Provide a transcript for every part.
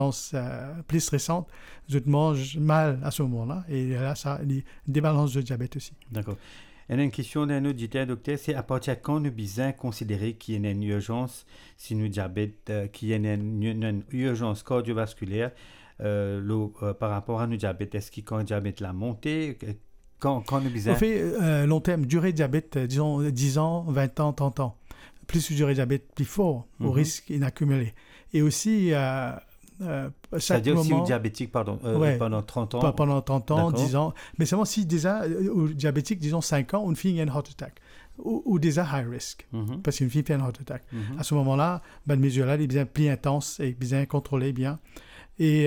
plus stressante, je te mange mal à ce moment-là. Et là, ça a une débalance de diabète aussi. D'accord. Il y a une question d'un auditeur, docteur, c'est à partir de quand nous besoin considérer qu'il y a une urgence si nous diabète, qu'il y a une urgence cardiovasculaire par rapport à nos diabètes. Est-ce que quand le diabète l'a monté, quand nous besoin... On fait long terme, durée de diabète, disons 10 ans, 20 ans, 30 ans. Plus de durée de diabète, plus fort au risque inaccumulé. Et aussi... c'est-à-dire moment, si vous diabétique pendant 30 ans. Pas pendant 30 ans, D'accord. 10 ans. Mais seulement si déjà, diabétique, disons 5 ans, une fille a une heart attack. Ou déjà high risk. Parce qu'une fille fait une heart attack. À ce moment-là, le mesure-là est bien plus intense et bien contrôlé, bien. Et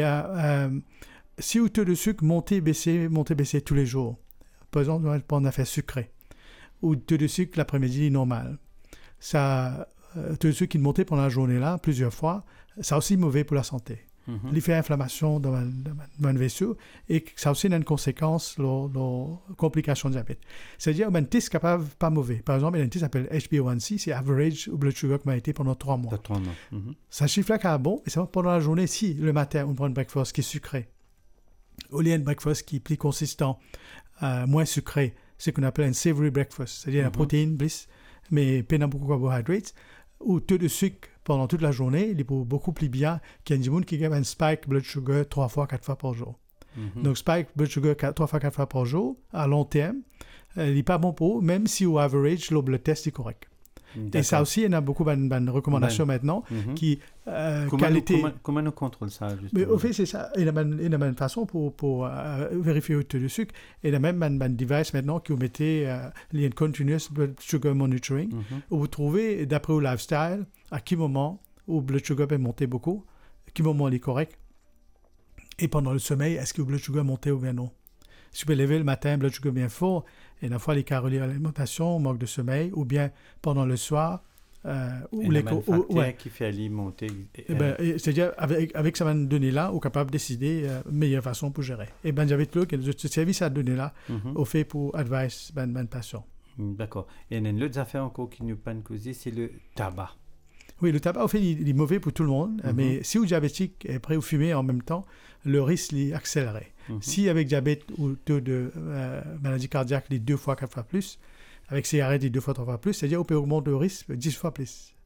si le taux de sucre monter, baisser tous les jours, par exemple, on a fait sucré, ou le taux de sucre l'après-midi est normal, ça, le taux de sucre qui montait pendant la journée-là, plusieurs fois, c'est aussi mauvais pour la santé. Il fait inflammation dans le vaisseau et ça a aussi une conséquence, les complications de diabète. C'est-à-dire, un test capable, pas mauvais. Par exemple, il y a un test qui s'appelle HbA1c, c'est Average Blood Sugar qui m'a été pendant 3 mois. Ça chiffre-là qui est bon, mais c'est pendant la journée, si le matin, on prend un breakfast qui est sucré, au lieu d'un breakfast qui est plus consistant, moins sucré, c'est ce qu'on appelle un savory breakfast, c'est-à-dire la protéine, bliss, mais pas beaucoup de carbohydrates, ou taux de sucre pendant toute la journée, il est beaucoup plus bien qu'il y a des gens qui ont un spike blood sugar 3 fois, 4 fois par jour. Donc, spike blood sugar 3 fois, 4 fois par jour, à long terme, il n'est pas bon pour eux, même si au average, le blood test est correct. D'accord. Et ça aussi, il y a beaucoup de recommandations maintenant qui... Comment on contrôle ça, justement? Mais au fait, c'est ça. Il y a une façon pour vérifier le taux de sucre. Et il y a même un device maintenant qui vous mettez le continuous blood sugar monitoring, où vous trouvez, d'après le lifestyle, à quel moment où le blood sugar peut monter beaucoup, à quel moment il est correct. Et pendant le sommeil, est-ce que le blood sugar monte ou bien non? Si vous pouvez lever le matin, blood sugar bien fort, et une fois les cas reliés à l'alimentation, manque de sommeil, ou bien pendant le soir, ou les facteurs qui fait alimenter. C'est-à-dire, avec ces données-là, on est capable de décider meilleure façon pour gérer. Et ben, j'avais tout ce service à données-là, au fait pour advice ben patient. D'accord. Et il y a une autre affaire encore qui nous pas causé, c'est le tabac. Oui, le tabac, au fait, il est mauvais pour tout le monde, mais si vous êtes diabétique et prêt à fumer en même temps, le risque est accéléré. Si avec diabète ou taux de maladie cardiaque, les 2 fois, 4 fois plus, avec cigarette, les 2 fois, 3 fois plus, c'est-à-dire qu'on peut augmenter le risque 10 fois plus.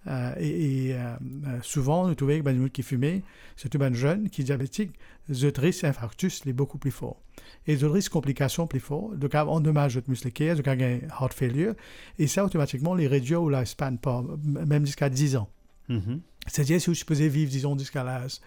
Souvent, nous trouvons que les gens qui fument, surtout les jeunes qui sont diabétiques, le risque d'infarctus est beaucoup plus fort. Et le risque de complications plus fort, donc endommage de muscle cœur, donc un heart failure, et ça automatiquement les réduit au lifespan, même jusqu'à 10 ans. C'est-à-dire, si vous supposez vivre, disons, jusqu'à l'âge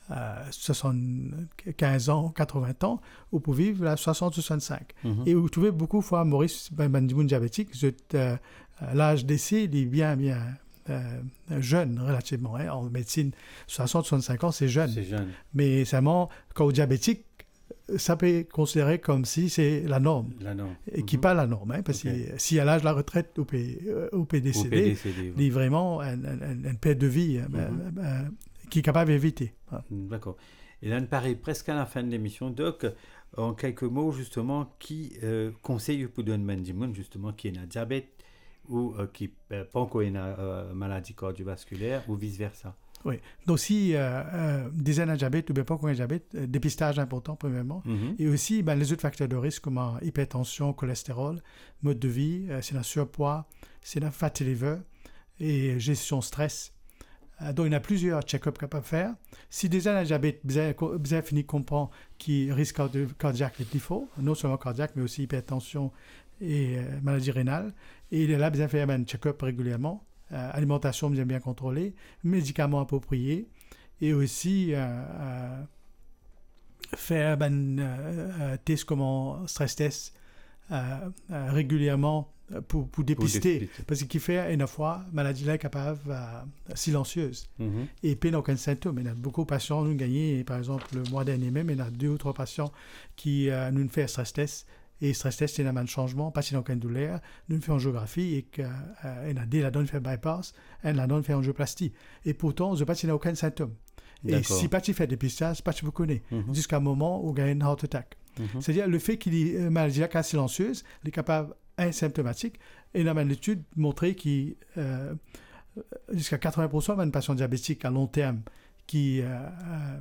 75 ans, 80 ans, vous pouvez vivre à 60-65. Et vous trouvez beaucoup de fois, Maurice, diabétique, l'âge d'essai, il est bien jeune relativement. En médecine, 60-65 ans, c'est jeune. Mais seulement, quand vous êtes diabétique, ça peut être considéré comme si c'est la norme. Et qui n'est pas la norme. Parce que si à l'âge de la retraite, vous pouvez décéder, il y a vraiment une perte de vie qui est capable d'éviter. D'accord. Et là, on paraît presque à la fin de l'émission. Donc, en quelques mots, justement, qui conseille pour donner justement qui est un diabète ou qui n'a pas encore une maladie cardiovasculaire ou vice-versa? Oui. Donc, si des un diabète ou bien pas un diabète, dépistage important, premièrement. Et aussi, les autres facteurs de risque comme hypertension, cholestérol, mode de vie, c'est le surpoids, c'est la fatigue liver et gestion stress. Donc, il y a plusieurs check-ups qu'on peut faire. Si déjà un diabète, bien fini comprend qui risque cardiaque est plus fort, non seulement cardiaque, mais aussi hypertension et maladie rénale. Et il est là, bien faire un check-up régulièrement. Alimentation bien contrôlée, médicaments appropriés, et aussi faire un test comme stress test régulièrement pour dépister. Parce qu'il fait une fois, maladie là est capable silencieuse. Et puis, il n'y a aucun symptôme. Il y a beaucoup de patients qui ont gagné, par exemple, le mois dernier même, il y a 2 ou 3 patients qui nous fait un stress test. Et stress test, il y a un changement, pas si aucune douleur, nous fait angiographie et qu'il y a des la donne fait bypass, et la donne fait angioplastie. Et pourtant, je ne sais pas s'il n'y a aucun symptôme. Et si pas tu fais dépistage, pas tu vous connais, jusqu'à un moment où il y a une heart attack. C'est-à-dire le fait qu'il y ait une maladie silencieuse, il est capable asymptomatique, et il y a une étude montrée que jusqu'à 80% d'un patient diabétique à long terme qui